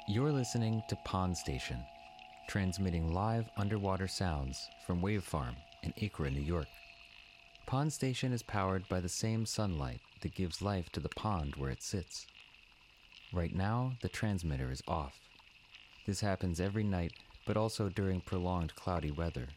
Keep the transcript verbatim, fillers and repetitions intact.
You're listening to Pond Station, transmitting live underwater sounds from Wave Farm in Acra, New York. Pond Station is powered by the same sunlight that gives life to the pond where it sits. Right now, the transmitter is off. This happens every night, but also during prolonged cloudy weather